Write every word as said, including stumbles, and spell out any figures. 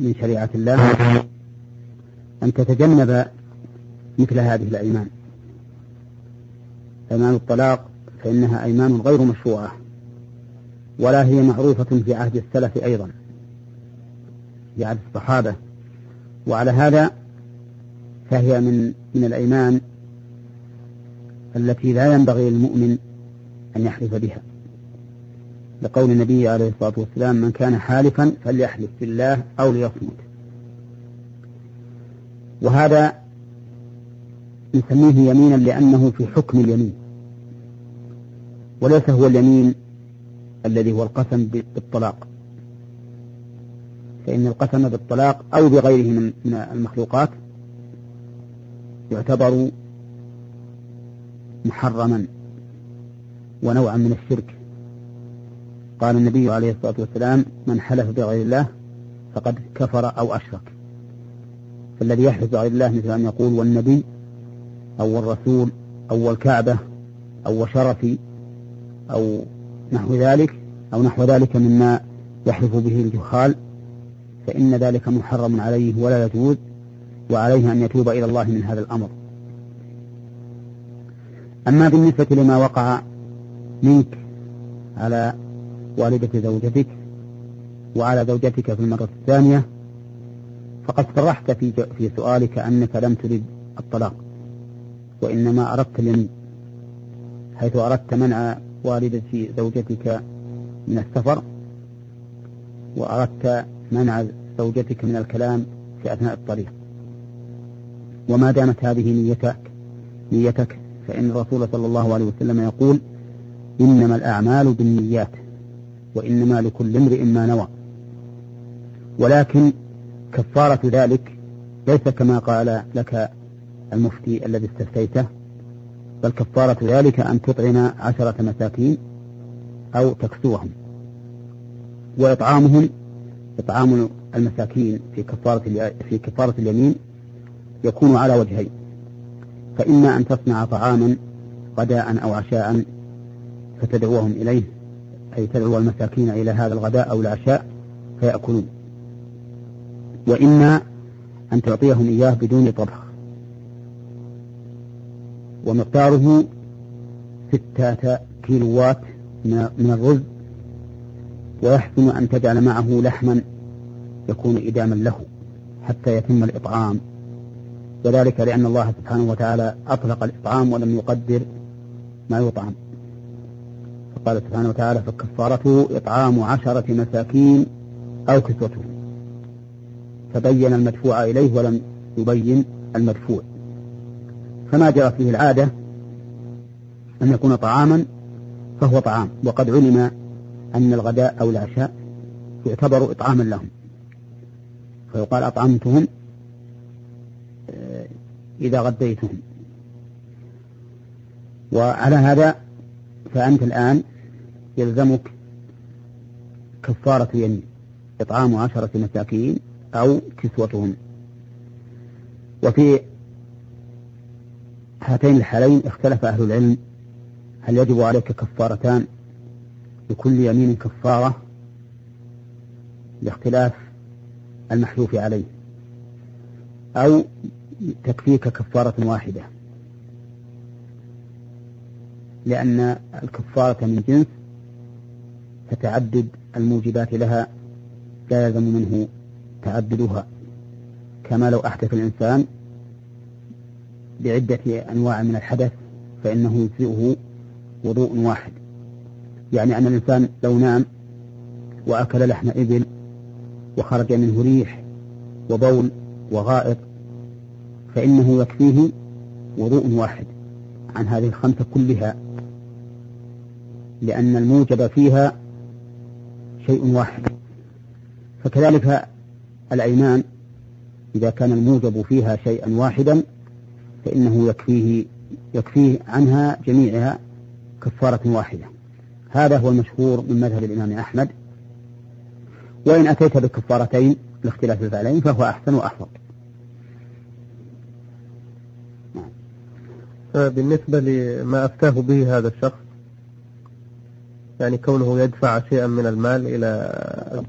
من شريعة الله أن تتجنب مثل هذه الأيمان. أيمان الطلاق فإنها أيمان غير مشروعة، ولا هي معروفة في عهد السلف أيضا، في عهد الصحابة. وعلى هذا فهي من من الأيمان التي لا ينبغي للمؤمن أن يحلف بها، لقول النبي عليه الصلاة والسلام: من كان حالفا فليحلف بالله أو ليصمت. وهذا نسميه يمينا لأنه في حكم اليمين، وليس هو اليمين الذي هو القسم بالطلاق، فإن القسم بالطلاق أو بغيره من المخلوقات يعتبر محرما ونوعا من الشرك. قال النبي عليه الصلاة والسلام: من حلف بغير الله فقد كفر أو أشرك. فالذي يحلف بغير الله مثل أن يقول والنبي أو الرسول أو الكعبة أو شرفي أو نحو ذلك أو نحو ذلك مما يحلف به الجهال، فإن ذلك محرم عليه ولا يجوز، وعليه أن يتوب إلى الله من هذا الأمر. أما بالنسبة لما وقع منك على والدة زوجتك وعلى زوجتك في المرة الثانية، فقد صرحت في في سؤالك أنك لم ترد الطلاق، وإنما أردت اليمين، حيث أردت منع والدة زوجتك من السفر، وأردت منع زوجتك من الكلام في أثناء الطريق. وما دامت هذه نيتك نيتك فإن الرسول صلى الله عليه وسلم يقول: إنما الأعمال بالنيات وإنما لكل امرئ ما نوى. ولكن كفارة ذلك ليس كما قال لك المفتي الذي استفتيته، بل كفارة ذلك أن تطعم عشرة مساكين أو تكسوهم. وإطعامهم إطعام المساكين في كفارة في كفارة اليمين يكون على وجهين: فإما أن تصنع طعاما غداء أو عشاء فتدعوهم إليه، أي تدعو المساكين إلى هذا الغداء أو العشاء فيأكلون، وإما أن تعطيهم إياه بدون طبخ، ومقداره ستة كيلوات من الرز، ويحسن أن تجعل معه لحما يكون إداما له حتى يتم الإطعام، وذلك لأن الله سبحانه وتعالى أطلق الإطعام ولم يقدر ما يطعم، فقال سبحانه وتعالى: فكفارته إطعام عشرة مساكين أو كسوتهم، فبين المدفوع إليه ولم يبين المدفوع. فما جرت به العادة أن يكون طعاما فهو طعام، وقد علم أن الغداء أو العشاء يعتبر إطعاما لهم، فيقال: أطعمتهم إذا غديتهم. وعلى هذا فأنت الآن يلزمك كفارة يمين: إطعام عشرة مساكين أو كسوتهم. وفي هاتين الحالين اختلف أهل العلم: هل يجب عليك كفارتان لكل يمين كفارة، لاختلاف المحلوف عليه، أو تكفيك كفارة واحدة، لأن الكفارة من جنس، فتعدد الموجبات لها لا يلزم منه تعددها، كما لو أحدث الإنسان بعدة أنواع من الحدث فإنه يجزئه وضوء واحد. يعني أن الإنسان لو نام وأكل لحم إبل وخرج منه ريح وبول وغائط فإنه يكفيه وضوء واحد عن هذه الخمسة كلها، لأن الموجب فيها شيء واحد. فكذلك الأيمان إذا كان الموجب فيها شيئا واحدا فإنه يكفيه يكفيه عنها جميعها كفارة واحدة. هذا هو المشهور من مذهب الإمام أحمد، وإن أتيت بكفارتين لاختلاف الفعلين فهو أحسن وأحفظ. بالنسبة لما أفتاه به هذا الشخص، يعني كونه يدفع شيئا من المال إلى